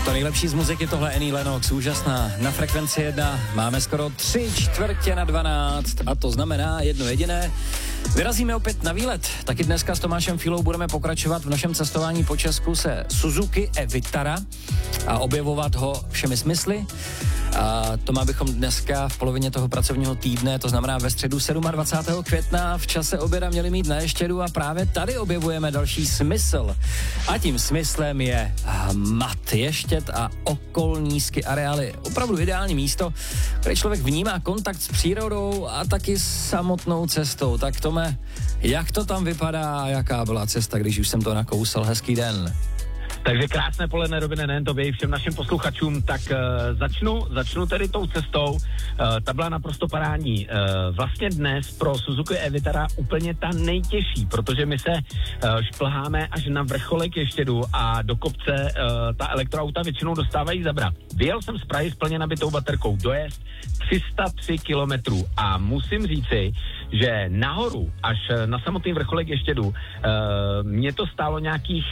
To nejlepší z muziky, tohle Annie Lennox, úžasná. Na frekvenci 1 máme skoro 3:45 a to znamená jedno jediné. Vyrazíme opět na výlet. Taky dneska s Tomášem Filou budeme pokračovat v našem cestování po Česku se Suzuki e-Vitara a objevovat ho všemi smysly. A to má bychom dneska v polovině toho pracovního týdne, to znamená ve středu 27. května v čase oběda měli mít na Ještědu a právě tady objevujeme další smysl. A tím smyslem je Hmat, Ještěd a okolní ski areály. Opravdu ideální místo, kde člověk vnímá kontakt s přírodou a taky s samotnou cestou. Tak Tome, jak to tam vypadá a jaká byla cesta, když už jsem to nakousal? Hezký den. Takže krásné poledne, Robine, nejen tobě i všem našim posluchačům, tak začnu tedy tou cestou, ta byla naprosto parádní. Vlastně dnes pro Suzuki e-Vitara úplně ta nejtěžší, protože my se šplháme až na vrcholek Ještědu a do kopce ta elektroauta většinou dostávají zabrat. Vyjel jsem z Prahy s plně nabitou baterkou, dojezd 303 kilometrů a musím říci, že nahoru až na samotný vrcholek Ještědu mě to stálo nějakých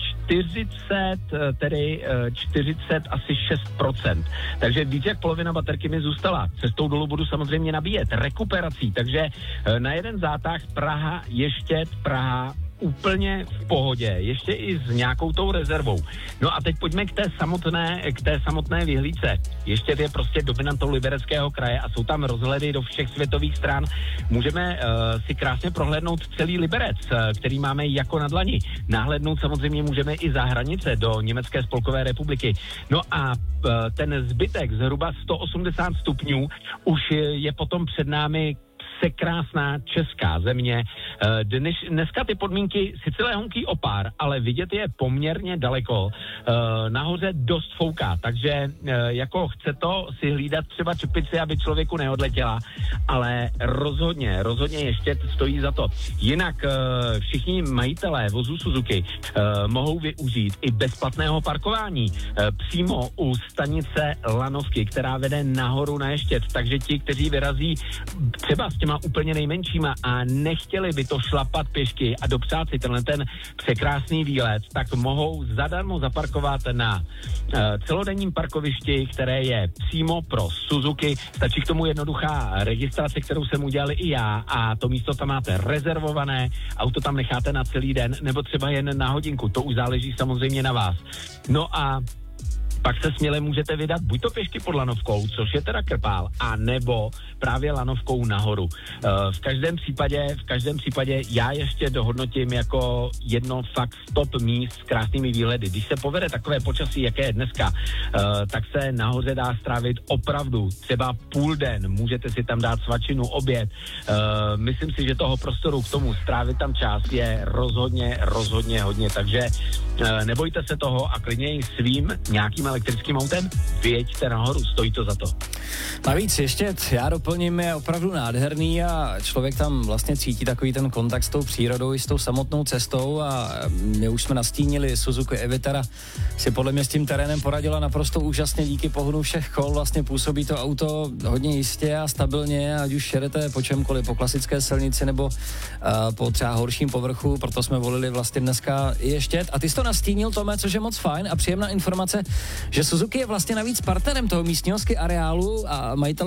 40 asi 6%. Takže víc jak polovina baterky mi zůstala. Cestou dolů budu samozřejmě nabíjet rekuperací, takže na jeden zátah Praha, Ještěd, Praha, úplně v pohodě, ještě i s nějakou tou rezervou. No a teď pojďme k té samotné vyhlídce. Ještěd je prostě dominantou Libereckého kraje a jsou tam rozhledy do všech světových stran. Můžeme si krásně prohlédnout celý Liberec, který máme jako na dlani. Nahlédnout samozřejmě můžeme i za hranice do Německé spolkové republiky. No a ten zbytek, zhruba 180 stupňů, už je potom před námi krásná česká země. Dneska ty podmínky sice lehonký opár, ale vidět je poměrně daleko. Nahoře dost fouká, takže jako chce to si hlídat třeba čepici, aby člověku neodletěla, ale rozhodně ještě stojí za to. Jinak všichni majitelé vozů Suzuki mohou využít i bezplatného parkování přímo u stanice Lanovky, která vede nahoru na Ještěd, takže ti, kteří vyrazí třeba s těma úplně nejmenšíma a nechtěli by to šlapat pěšky a dopřát si ten překrásný výlet, tak mohou zadarmo zaparkovat na celodenním parkovišti, které je přímo pro Suzuki. Stačí k tomu jednoduchá registrace, kterou jsem udělal i já, a to místo tam máte rezervované, auto tam necháte na celý den nebo třeba jen na hodinku, to už záleží samozřejmě na vás. No a pak se směle můžete vydat buď to pěšky pod Lanovkou, což je teda Krpál, a nebo právě Lanovkou nahoru. V každém případě já ještě dohodnotím jako jedno fakt top míst s krásnými výhledy. Když se povede takové počasí, jaké je dneska, tak se nahoře dá strávit opravdu třeba půl den. Můžete si tam dát svačinu, oběd. Myslím si, že toho prostoru k tomu strávit tam čas je rozhodně hodně, takže nebojte se toho a klidně i svým nějakým elektrickým autem vyjeďte nahoru, stojí to za to. Navíc ještě, já doplním, je opravdu nádherný a člověk tam vlastně cítí takový ten kontakt s tou přírodou i s tou samotnou cestou a my už jsme nastínili, Suzuki e-Vitara si podle mě s tím terénem poradila naprosto úžasně díky pohonu všech kol, vlastně působí to auto hodně jistě a stabilně, ať už jedete po čemkoliv, po klasické silnici nebo po třeba horším povrchu, proto jsme volili vlastně dneska i Ještěd. A ty jsi to nastínil, Tome, což je moc fajn a příjemná informace, že Suzuki je vlastně navíc partnerem toho místního ski areálu a majitel